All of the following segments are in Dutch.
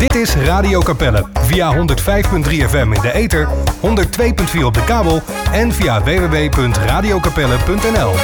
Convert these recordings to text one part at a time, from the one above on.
Dit is Radio Capelle via 105.3 FM in de ether, 102.4 op de kabel en via www.radiocapelle.nl.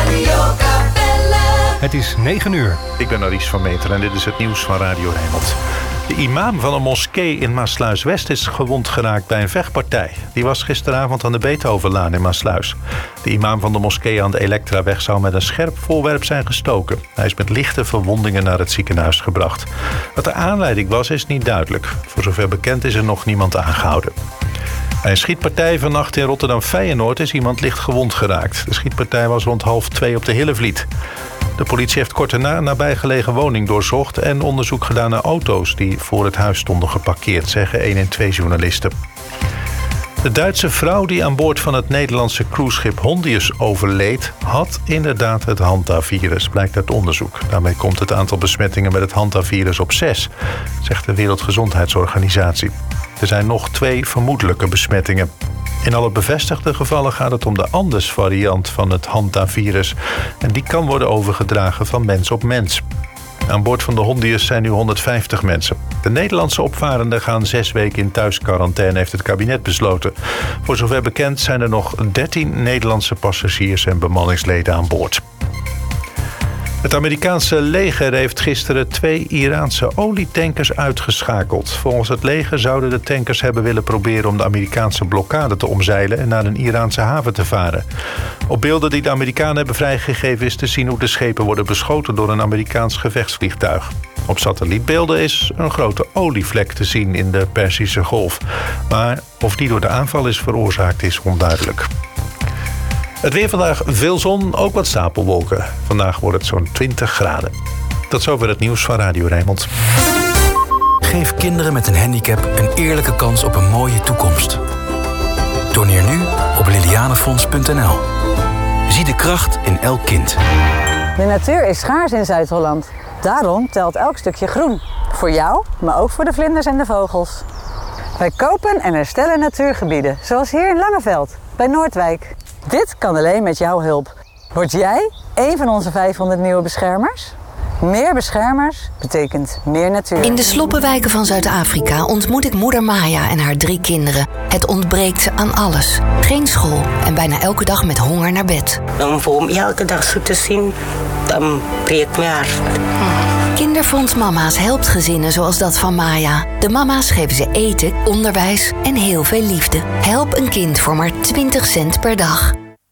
Het is 9 uur. Ik ben Aries van Meter en dit is het nieuws van Radio Rijnmond. De imam van een moskee in Maassluis-West is gewond geraakt bij een vechtpartij. Die was gisteravond aan de Beethovenlaan in Maassluis. De imam van de moskee aan de Elektraweg zou met een scherp voorwerp zijn gestoken. Hij is met lichte verwondingen naar het ziekenhuis gebracht. Wat de aanleiding was, is niet duidelijk. Voor zover bekend is er nog niemand aangehouden. Bij een schietpartij vannacht in Rotterdam-Feyenoord is iemand licht gewond geraakt. De schietpartij was rond 1:30 op de Hillevliet. De politie heeft kort daarna een nabijgelegen woning doorzocht en onderzoek gedaan naar auto's die voor het huis stonden geparkeerd, zeggen 112-journalisten. De Duitse vrouw die aan boord van het Nederlandse cruiseschip Hondius overleed, had inderdaad het Hanta-virus, blijkt uit onderzoek. Daarmee komt het aantal besmettingen met het Hanta-virus op 6, zegt de Wereldgezondheidsorganisatie. Er zijn nog 2 vermoedelijke besmettingen. In alle bevestigde gevallen gaat het om de Andes-variant van het Hanta-virus. En die kan worden overgedragen van mens op mens. Aan boord van de Hondius zijn nu 150 mensen. De Nederlandse opvarenden gaan 6 weken in thuisquarantaine, heeft het kabinet besloten. Voor zover bekend zijn er nog 13 Nederlandse passagiers en bemanningsleden aan boord. Het Amerikaanse leger heeft gisteren 2 Iraanse olietankers uitgeschakeld. Volgens het leger zouden de tankers hebben willen proberen om de Amerikaanse blokkade te omzeilen en naar een Iraanse haven te varen. Op beelden die de Amerikanen hebben vrijgegeven is te zien hoe de schepen worden beschoten door een Amerikaans gevechtsvliegtuig. Op satellietbeelden is een grote olievlek te zien in de Perzische Golf. Maar of die door de aanval is veroorzaakt is onduidelijk. Het weer vandaag, veel zon, ook wat stapelwolken. Vandaag wordt het zo'n 20 graden. Tot zover het nieuws van Radio Rijnmond. Geef kinderen met een handicap een eerlijke kans op een mooie toekomst. Doneer nu op lilianefonds.nl. Zie de kracht in elk kind. De natuur is schaars in Zuid-Holland. Daarom telt elk stukje groen. Voor jou, maar ook voor de vlinders en de vogels. Wij kopen en herstellen natuurgebieden, zoals hier in Langeveld, bij Noordwijk. Dit kan alleen met jouw hulp. Word jij een van onze 500 nieuwe beschermers? Meer beschermers betekent meer natuur. In de sloppenwijken van Zuid-Afrika ontmoet ik moeder Maya en haar 3 kinderen. Het ontbreekt ze aan alles. Geen school en bijna elke dag met honger naar bed. Om elke dag zo te zien, dan breekt mijn hart. Kinderfonds Mama's helpt gezinnen zoals dat van Maya. De mama's geven ze eten, onderwijs en heel veel liefde. Help een kind voor maar 20 cent per dag.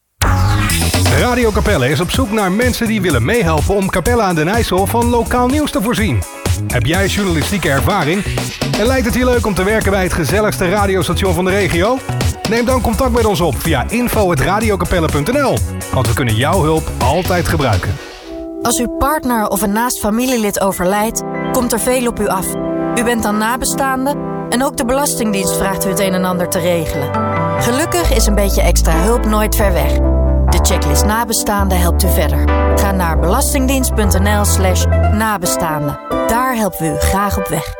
Radio Capelle is op zoek naar mensen die willen meehelpen om Capelle aan den IJssel van lokaal nieuws te voorzien. Heb jij journalistieke ervaring? En lijkt het je leuk om te werken bij het gezelligste radiostation van de regio? Neem dan contact met ons op via info@radiocapelle.nl. Want we kunnen jouw hulp altijd gebruiken. Als uw partner of een naast familielid overlijdt, komt er veel op u af. U bent dan nabestaande en ook de Belastingdienst vraagt u het een en ander te regelen. Gelukkig is een beetje extra hulp nooit ver weg. De checklist nabestaande helpt u verder. Ga naar belastingdienst.nl/nabestaande. Daar helpen we u graag op weg.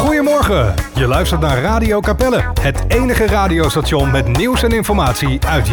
Goedemorgen, je luistert naar Radio Capelle. Het enige radiostation met nieuws en informatie uit jouw